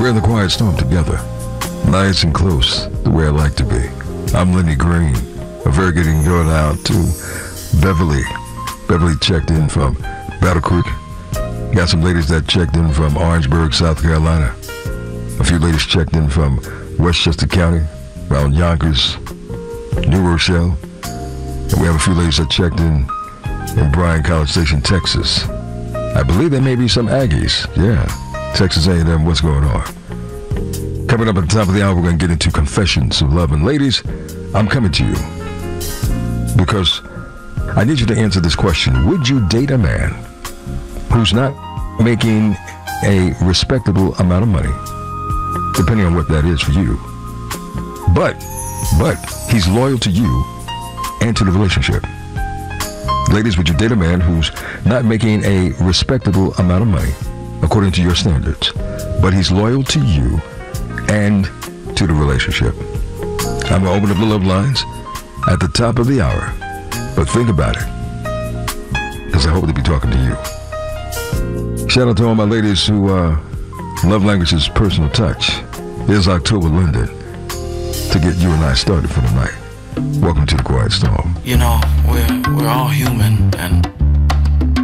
We're in the Quiet Storm together, nice and close, the way I like to be. I'm Lenny Green. A very good evening going out to Beverly. Beverly checked in from Battle Creek. Got some ladies that checked in from Orangeburg, South Carolina. A few ladies checked in from Westchester County, around Yonkers, New Rochelle. And we have a few ladies that checked in Bryan, College Station, Texas. I believe there may be some Aggies. Yeah, Texas A&M, what's going on? Coming up at the top of the hour, we're going to get into Confessions of Love. And ladies, I'm coming to you because I need you to answer this question. Would you date a man who's not making a respectable amount of money, depending on what that is for you, but he's loyal to you and to the relationship? Ladies, would you date a man who's not making a respectable amount of money according to your standards, but he's loyal to you and to the relationship? I'm going to open up the love lines at the top of the hour, but think about it, because I hope to be talking to you. Shout out to all my ladies who love language is personal touch. Here's October Linden to get you and I started for the night. Welcome to the Quiet Storm. You know, we're all human, and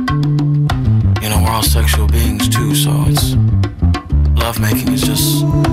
you know, we're all sexual beings too, so it's lovemaking is just